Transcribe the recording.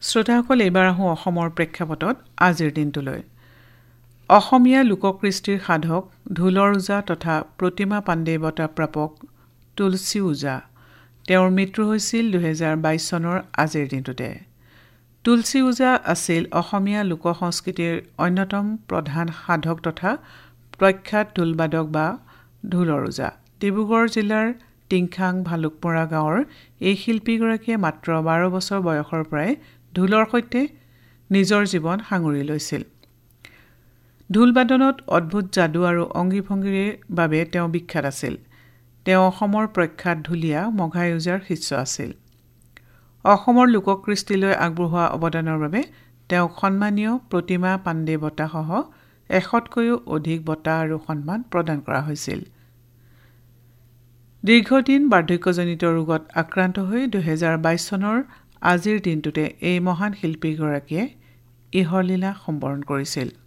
শ্ৰোতাসকল, এইবাৰ আহোঁ অসমৰ প্ৰেক্ষাপটত আজিৰ দিনটোলৈ। অসমীয়া লোককৃষ্টিৰ সাধক ঢোলৰ ওজা তথা প্ৰতিমা পাণ্ডে বঁটা প্ৰাপক তুলসী ওজা। তেওঁৰ মৃত্যু হৈছিল 2022 চনৰ আজিৰ দিনটোতে। তুলসী ওজা আছিল অসমীয়া লোক সংস্কৃতিৰ অন্যতম প্ৰধান সাধক তথা প্ৰখ্যাত ঢোলবাদক বা ঢোলৰ ওজা। ডিব্ৰুগড় জিলাৰ টিংখাং ভালুকমৰা গাঁৱৰ এই শিল্পীগৰাকীয়ে মাত্ৰ 12 বছৰ বয়সৰ পৰাই ঢোলৰ সৈতে নিজৰ জীৱন সাঙুৰি লৈছিল। ঢোলবাদনত অদ্ভুত যাদু আৰু অংগীভংগীৰ বাবে তেওঁ বিখ্যাত আছিল। তেওঁ অসমৰ প্ৰখ্যাত ঢুলীয়া মঘাই ওজাৰ শিষ্য আছিল। অসমৰ লোককৃষ্টিলৈ আগবঢ়োৱা অৱদানৰ বাবে তেওঁক সন্মানীয় প্ৰতিমা পাণ্ডে বঁটাসহ 100তকৈও অধিক বঁটা আৰু সন্মান প্ৰদান কৰা হৈছিল। দীৰ্ঘদিন বাৰ্ধক্যজনিত ৰোগত আক্ৰান্ত হৈ 2022 চনৰ আজিৰ দিনটোতে এই মহান শিল্পীগৰাকীয়ে ইহলীলা সম্বৰণ কৰিছিল।